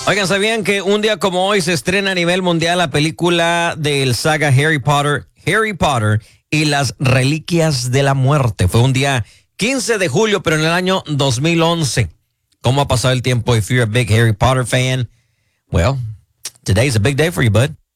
Oigan, ¿sabían que un día como hoy se estrena a nivel mundial la película del saga Harry Potter y las Reliquias de la Muerte? Fue un día 15 de julio, pero en el año 2011. ¿Cómo ha pasado el tiempo? If you're a big Harry Potter fan, well, today's a big day for you, bud.